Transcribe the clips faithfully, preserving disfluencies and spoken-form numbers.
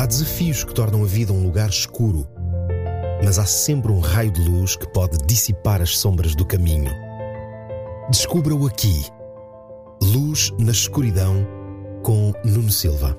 desafios que tornam a vida um lugar escuro, mas há sempre um raio de luz que pode dissipar as sombras do caminho. Descubra-o aqui. Luz na Escuridão, com Nuno Silva.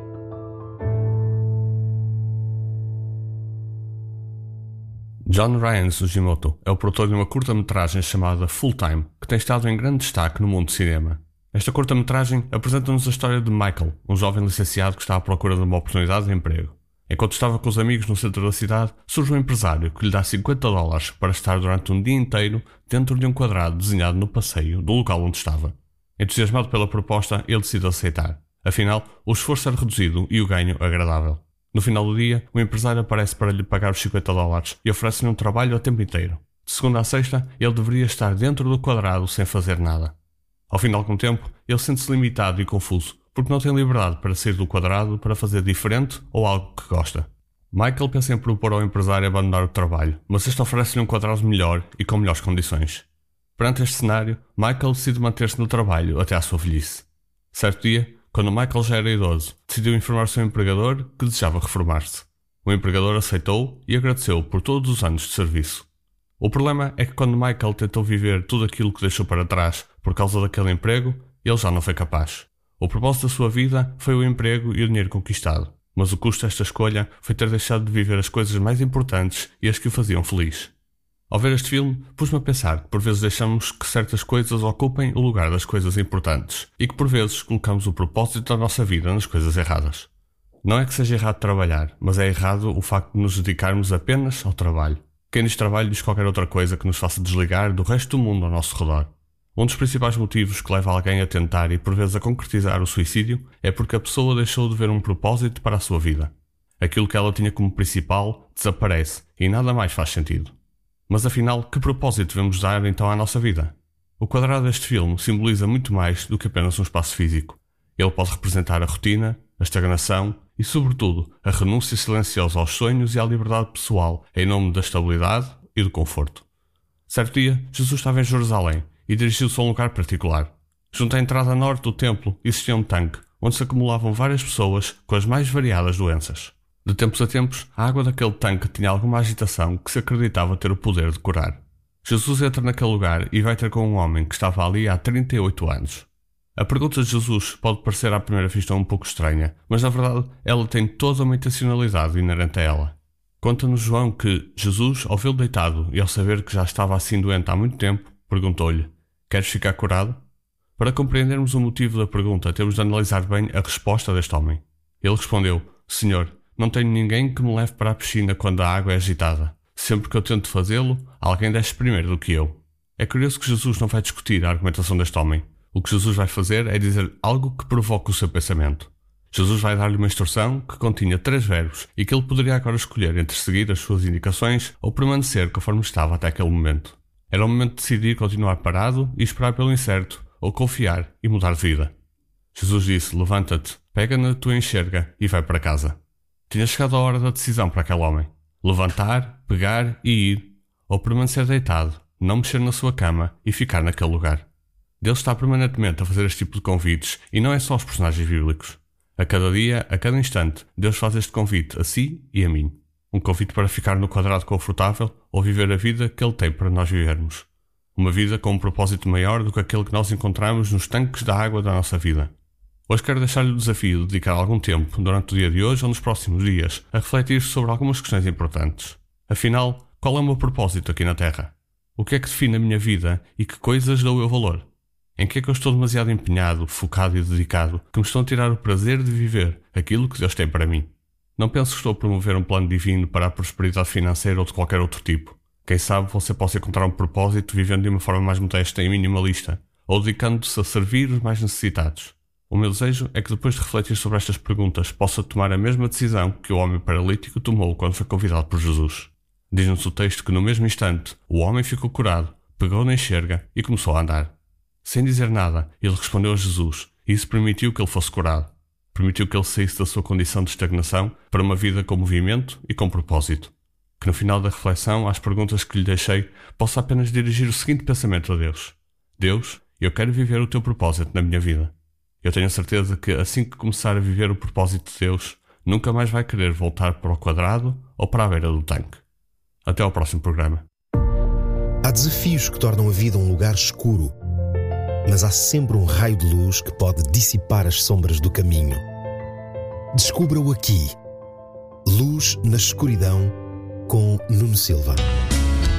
John Ryan Sugimoto é o produtor de uma curta-metragem chamada Full Time, que tem estado em grande destaque no mundo do cinema. Esta curta-metragem apresenta-nos a história de Michael, um jovem licenciado que está à procura de uma oportunidade de emprego. Enquanto estava com os amigos no centro da cidade, surge um empresário que lhe dá cinquenta dólares para estar durante um dia inteiro dentro de um quadrado desenhado no passeio do local onde estava. Entusiasmado pela proposta, ele decide aceitar. Afinal, o esforço era reduzido e o ganho agradável. No final do dia, o empresário aparece para lhe pagar os cinquenta dólares e oferece-lhe um trabalho o tempo inteiro. De segunda a sexta, ele deveria estar dentro do quadrado sem fazer nada. Ao fim de algum tempo, ele sente-se limitado e confuso, porque não tem liberdade para sair do quadrado para fazer diferente ou algo que gosta. Michael pensa em propor ao empresário abandonar o trabalho, mas este oferece-lhe um quadrado melhor e com melhores condições. Perante este cenário, Michael decide manter-se no trabalho até à sua velhice. Certo dia, quando Michael já era idoso, decidiu informar o seu empregador que desejava reformar-se. O empregador aceitou e agradeceu por todos os anos de serviço. O problema é que quando Michael tentou viver tudo aquilo que deixou para trás por causa daquele emprego, ele já não foi capaz. O propósito da sua vida foi o emprego e o dinheiro conquistado, mas o custo desta escolha foi ter deixado de viver as coisas mais importantes e as que o faziam feliz. Ao ver este filme, pus-me a pensar que por vezes deixamos que certas coisas ocupem o lugar das coisas importantes e que por vezes colocamos o propósito da nossa vida nas coisas erradas. Não é que seja errado trabalhar, mas é errado o facto de nos dedicarmos apenas ao trabalho. Quem diz trabalho diz qualquer outra coisa que nos faça desligar do resto do mundo ao nosso redor. Um dos principais motivos que leva alguém a tentar e por vezes a concretizar o suicídio é porque a pessoa deixou de ver um propósito para a sua vida. Aquilo que ela tinha como principal desaparece e nada mais faz sentido. Mas afinal, que propósito devemos dar então à nossa vida? O quadrado deste filme simboliza muito mais do que apenas um espaço físico. Ele pode representar a rotina, a estagnação e, sobretudo, a renúncia silenciosa aos sonhos e à liberdade pessoal em nome da estabilidade e do conforto. Certo dia, Jesus estava em Jerusalém e dirigiu-se a um lugar particular. Junto à entrada norte do templo existia um tanque, onde se acumulavam várias pessoas com as mais variadas doenças. De tempos a tempos, a água daquele tanque tinha alguma agitação que se acreditava ter o poder de curar. Jesus entra naquele lugar e vai ter com um homem que estava ali há trinta e oito anos. A pergunta de Jesus pode parecer à primeira vista um pouco estranha, mas na verdade ela tem toda uma intencionalidade inerente a ela. Conta-nos João que Jesus, ao vê-lo deitado e ao saber que já estava assim doente há muito tempo, perguntou-lhe: "Queres ficar curado?" Para compreendermos o motivo da pergunta, temos de analisar bem a resposta deste homem. Ele respondeu: "Senhor, não tenho ninguém que me leve para a piscina quando a água é agitada. Sempre que eu tento fazê-lo, alguém desce primeiro do que eu." É curioso que Jesus não vai discutir a argumentação deste homem. O que Jesus vai fazer é dizer algo que provoque o seu pensamento. Jesus vai dar-lhe uma instrução que continha três verbos e que ele poderia agora escolher entre seguir as suas indicações ou permanecer conforme estava até aquele momento. Era o momento de decidir continuar parado e esperar pelo incerto, ou confiar e mudar de vida. Jesus disse: "Levanta-te, pega na tua enxerga e vai para casa." Tinha chegado a hora da decisão para aquele homem. Levantar, pegar e ir, ou permanecer deitado, não mexer na sua cama e ficar naquele lugar. Deus está permanentemente a fazer este tipo de convites e não é só aos personagens bíblicos. A cada dia, a cada instante, Deus faz este convite a si e a mim. Um convite para ficar no quadrado confortável ou viver a vida que Ele tem para nós vivermos. Uma vida com um propósito maior do que aquele que nós encontramos nos tanques da água da nossa vida. Hoje quero deixar-lhe o desafio de dedicar algum tempo, durante o dia de hoje ou nos próximos dias, a refletir sobre algumas questões importantes. Afinal, qual é o meu propósito aqui na Terra? O que é que define a minha vida e que coisas dou eu valor? Em que é que eu estou demasiado empenhado, focado e dedicado, que me estão a tirar o prazer de viver aquilo que Deus tem para mim? Não penso que estou a promover um plano divino para a prosperidade financeira ou de qualquer outro tipo. Quem sabe você possa encontrar um propósito vivendo de uma forma mais modesta e minimalista, ou dedicando-se a servir os mais necessitados. O meu desejo é que depois de refletir sobre estas perguntas possa tomar a mesma decisão que o homem paralítico tomou quando foi convidado por Jesus. Diz-nos o texto que no mesmo instante o homem ficou curado, pegou na enxerga e começou a andar. Sem dizer nada, ele respondeu a Jesus e isso permitiu que ele fosse curado. Permitiu que ele saísse da sua condição de estagnação para uma vida com movimento e com propósito. Que no final da reflexão às perguntas que lhe deixei possa apenas dirigir o seguinte pensamento a Deus: Deus, eu quero viver o teu propósito na minha vida. Eu tenho a certeza que assim que começar a viver o propósito de Deus, nunca mais vai querer voltar para o quadrado ou para a beira do tanque. Até ao próximo programa. Há desafios que tornam a vida um lugar escuro, mas há sempre um raio de luz que pode dissipar as sombras do caminho. Descubra-o aqui. Luz na Escuridão, com Nuno Silva.